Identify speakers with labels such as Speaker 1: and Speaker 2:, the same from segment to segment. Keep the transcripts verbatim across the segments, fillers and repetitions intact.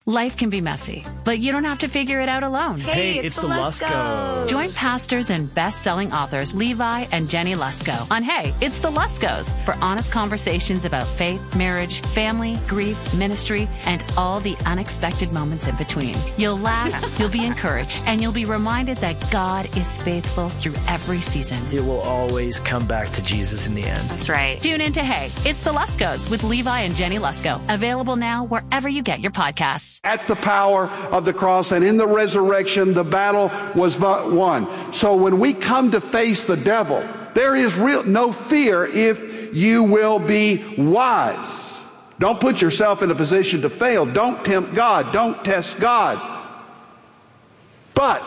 Speaker 1: Life can be messy, but you don't have to figure it out alone.
Speaker 2: Hey,
Speaker 3: Hey,
Speaker 2: it's,
Speaker 3: it's
Speaker 2: the
Speaker 3: the
Speaker 2: Luskos.
Speaker 1: Join pastors and best-selling authors Levi and Jenny Lusko on Hey, It's the Luskos for honest conversations about faith, marriage, family, grief, ministry, and all the unexpected moments in between. You'll laugh, you'll be encouraged, and you'll be reminded that God is faithful through every season.
Speaker 2: It will always come back to Jesus in the end.
Speaker 1: That's right. Tune in to Hey, It's the Luskos with Levi and Jenny Lusko. Available now wherever you get your podcasts.
Speaker 4: At the power of the cross and in the resurrection, the battle was won. So when we come to face the devil, there is real no fear if you will be wise. Don't put yourself in a position to fail. Don't tempt God. Don't test God. But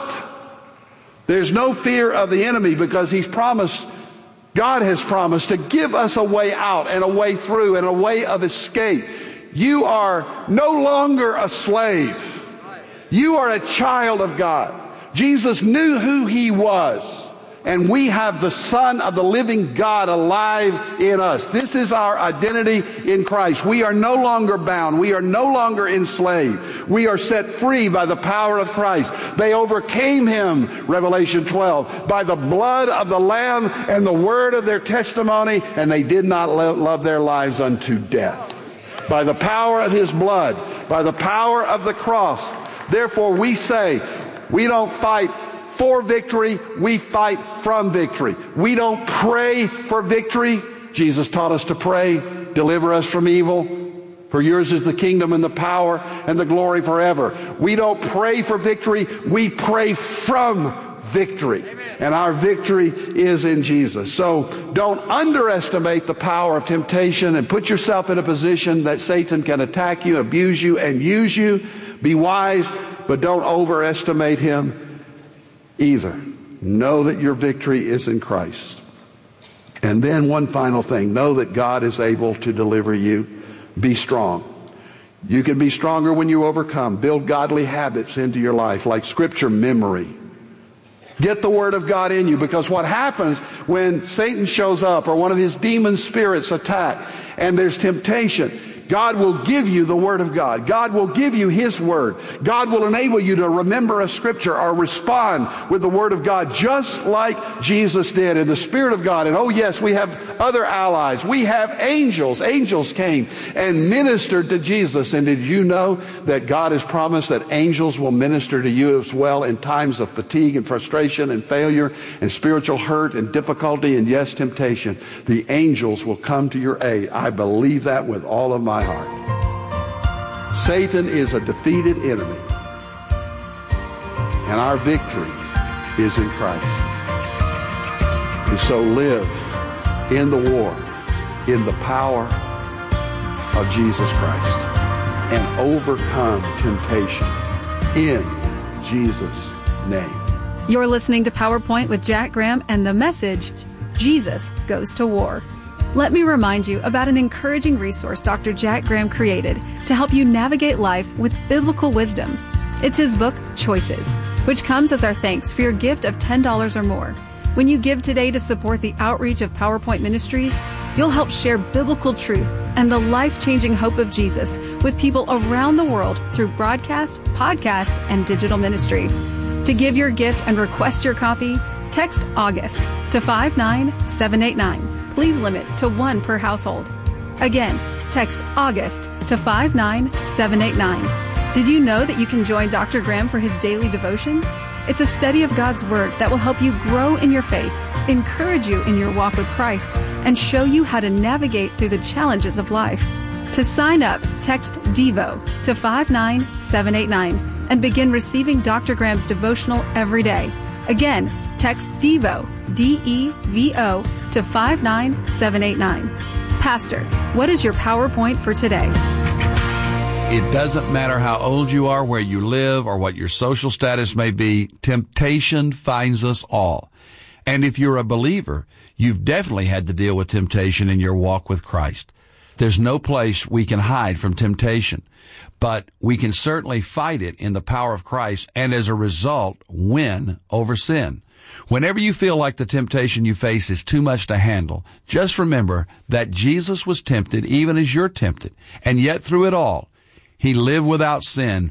Speaker 4: there's no fear of the enemy because he's promised, God has promised to give us a way out and a way through and a way of escape. You are no longer a slave. You are a child of God. Jesus knew who he was, and we have the Son of the living God alive in us. This is our identity in Christ. We are no longer bound. We are no longer enslaved. We are set free by the power of Christ. They overcame him, Revelation twelve, by the blood of the Lamb and the word of their testimony, and they did not lo- love their lives unto death. By the power of his blood, by the power of the cross. Therefore we say, we don't fight for victory, we fight from victory. We don't pray for victory. Jesus taught us to pray, deliver us from evil. For yours is the kingdom and the power and the glory forever. We don't pray for victory, we pray from victory. And our victory is in Jesus. So don't underestimate the power of temptation and put yourself in a position that Satan can attack you, abuse you, and use you. Be wise, but don't overestimate him either. Know that your victory is in Christ. And then one final thing. Know that God is able to deliver you. Be strong. You can be stronger when you overcome. Build godly habits into your life, like scripture memory. Get the Word of God in you, because what happens when Satan shows up or one of his demon spirits attack and there's temptation, God will give you the Word of God. God will give you His Word. God will enable you to remember a scripture or respond with the Word of God just like Jesus did in the Spirit of God. And oh yes, we have other allies. We have angels. Angels came and ministered to Jesus. And did you know that God has promised that angels will minister to you as well in times of fatigue and frustration and failure and spiritual hurt and difficulty and yes, temptation? The angels will come to your aid. I believe that with all of my heart. Satan is a defeated enemy, and our victory is in Christ. And so live in the war, in the power of Jesus Christ, and overcome temptation in Jesus' name.
Speaker 5: You're listening to PowerPoint with Jack Graham and the message, Jesus Goes to War. Let me remind you about an encouraging resource Doctor Jack Graham created to help you navigate life with biblical wisdom. It's his book, Choices, which comes as our thanks for your gift of ten dollars or more. When you give today to support the outreach of PowerPoint Ministries, you'll help share biblical truth and the life-changing hope of Jesus with people around the world through broadcast, podcast, and digital ministry. To give your gift and request your copy, text August to five nine seven eight nine. Please limit to one per household. Again, text August to five nine seven eight nine. Did you know that you can join Doctor Graham for his daily devotion? It's a study of God's Word that will help you grow in your faith, encourage you in your walk with Christ, and show you how to navigate through the challenges of life. To sign up, text DEVO to five nine seven eight nine and begin receiving Doctor Graham's devotional every day. Again, text DEVO, D E V O, to five nine seven eight nine. Pastor, what is your PowerPoint for today?
Speaker 6: It doesn't matter how old you are, where you live, or what your social status may be, temptation finds us all. And if you're a believer, you've definitely had to deal with temptation in your walk with Christ. There's no place we can hide from temptation, but we can certainly fight it in the power of Christ and as a result win over sin. Whenever you feel like the temptation you face is too much to handle, just remember that Jesus was tempted even as you're tempted, and yet through it all, He lived without sin,